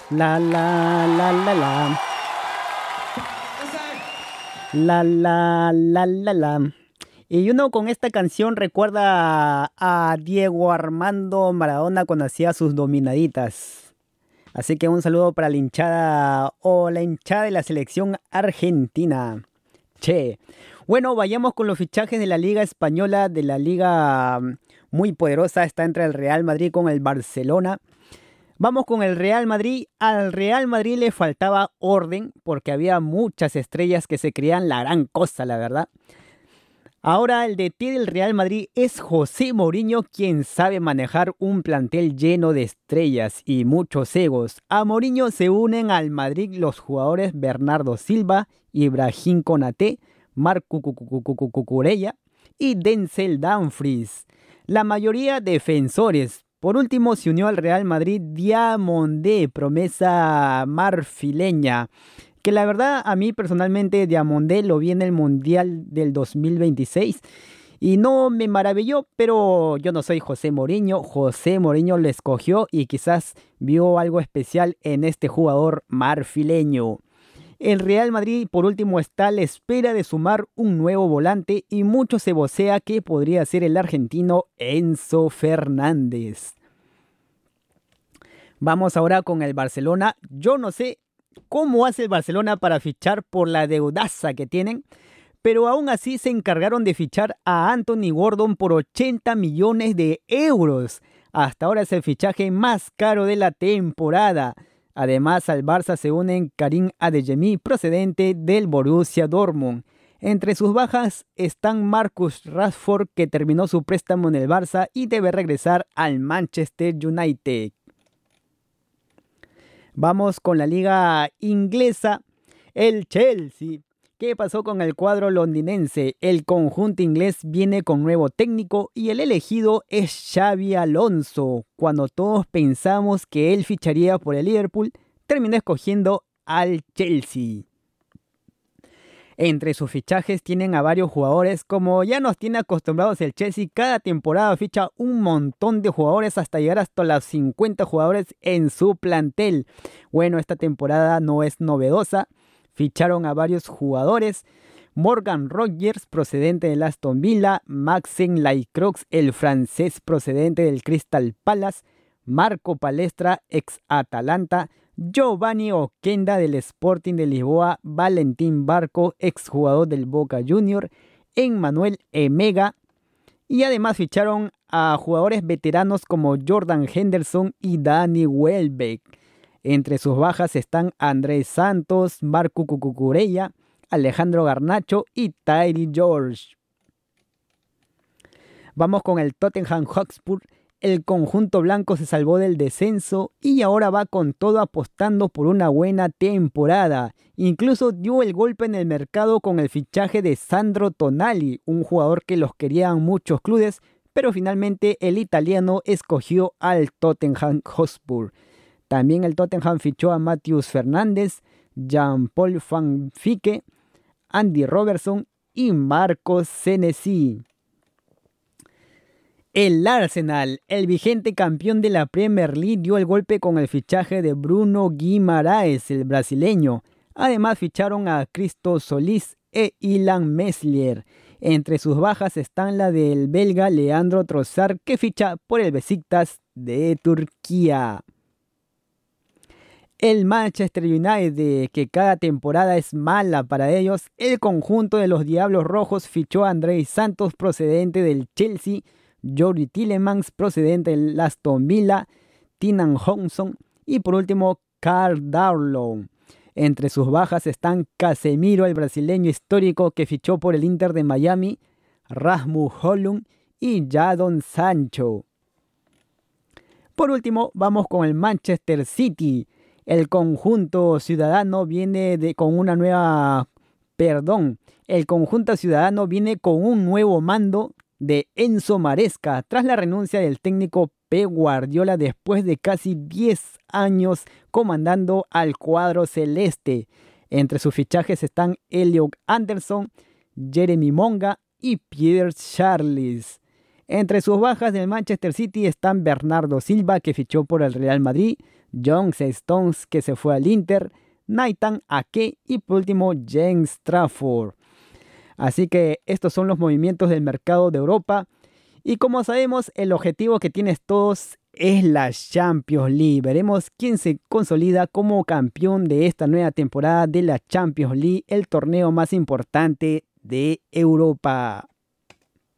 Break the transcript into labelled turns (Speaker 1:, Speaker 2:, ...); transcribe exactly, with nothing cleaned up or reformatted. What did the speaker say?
Speaker 1: La la la la la. La la la la la. Y uno con esta canción recuerda a Diego Armando Maradona cuando hacía sus dominaditas. Así que un saludo para la hinchada o la hinchada de la selección argentina. Che. Bueno, vayamos con los fichajes de la Liga Española, de la Liga mm, muy poderosa. Está entre el Real Madrid con el Barcelona. Vamos con el Real Madrid. Al Real Madrid le faltaba orden porque había muchas estrellas que se creían la gran cosa, la verdad. Ahora el D T del Real Madrid es José Mourinho, quien sabe manejar un plantel lleno de estrellas y muchos egos. A Mourinho se unen al Madrid los jugadores Bernardo Silva, Ibrahim Konaté, Marco Cucurella y Denzel Dumfries. La mayoría defensores. Por último se unió al Real Madrid Diamondé, promesa marfileña, que la verdad a mí personalmente Diamondé lo vi en el Mundial del dos mil veintiséis y no me maravilló, pero yo no soy José Mourinho. José Mourinho lo escogió y quizás vio algo especial en este jugador marfileño. El Real Madrid por último está a la espera de sumar un nuevo volante y mucho se vocea que podría ser el argentino Enzo Fernández. Vamos ahora con el Barcelona. Yo no sé cómo hace el Barcelona para fichar por la deudaza que tienen, pero aún así se encargaron de fichar a Anthony Gordon por ochenta millones de euros. Hasta ahora es el fichaje más caro de la temporada. Además al Barça se unen Karim Adeyemi procedente del Borussia Dortmund. Entre sus bajas están Marcus Rashford, que terminó su préstamo en el Barça y debe regresar al Manchester United. Vamos con la liga inglesa, el Chelsea. ¿Qué pasó con el cuadro londinense? El conjunto inglés viene con nuevo técnico y el elegido es Xabi Alonso. Cuando todos pensamos que él ficharía por el Liverpool, terminó escogiendo al Chelsea. Entre sus fichajes tienen a varios jugadores, como ya nos tiene acostumbrados el Chelsea, cada temporada ficha un montón de jugadores hasta llegar hasta los cincuenta jugadores en su plantel. Bueno, esta temporada no es novedosa, ficharon a varios jugadores, Morgan Rogers procedente del Aston Villa, Maxen Lacroix el francés procedente del Crystal Palace, Marco Palestra ex Atalanta, Giovanni Oquenda del Sporting de Lisboa, Valentín Barco, exjugador del Boca Junior, Emmanuel Emega, y además ficharon a jugadores veteranos como Jordan Henderson y Danny Welbeck. Entre sus bajas están Andrés Santos, Marco Cucurella, Alejandro Garnacho y Tyree George. Vamos con el Tottenham Hotspur. El conjunto blanco se salvó del descenso y ahora va con todo apostando por una buena temporada. Incluso dio el golpe en el mercado con el fichaje de Sandro Tonali, un jugador que los querían muchos clubes, pero finalmente el italiano escogió al Tottenham Hotspur. También el Tottenham fichó a Matheus Fernández, Jean-Paul Van Fique, Andy Robertson y Marcos Senesi. El Arsenal, el vigente campeón de la Premier League, dio el golpe con el fichaje de Bruno Guimaraes, el brasileño. Además ficharon a Christo Solís e Ilan Meslier. Entre sus bajas están la del belga Leandro Trossard, que ficha por el Besiktas de Turquía. El Manchester United, que cada temporada es mala para ellos, el conjunto de los Diablos Rojos fichó a Andrés Santos procedente del Chelsea, Jordi Tillemans procedente del Aston Villa, Tynan Johnson y por último Karl Darlow. Entre sus bajas están Casemiro, el brasileño histórico que fichó por el Inter de Miami, Rasmus Højlund y Jadon Sancho. Por último vamos con el Manchester City. El conjunto ciudadano viene de, con una nueva... Perdón, el conjunto ciudadano viene con un nuevo mando de Enzo Maresca tras la renuncia del técnico Pep Guardiola después de casi diez años comandando al cuadro celeste. Entre sus fichajes están Elliot Anderson, Jeremy Monga y Pierre Charles. Entre sus bajas del Manchester City están Bernardo Silva, que fichó por el Real Madrid, John Stones, que se fue al Inter, Nathan Ake y por último James Trafford. Así que estos son los movimientos del mercado de Europa. Y como sabemos, el objetivo que tienes todos es la Champions League. Veremos quién se consolida como campeón de esta nueva temporada de la Champions League, el torneo más importante de Europa.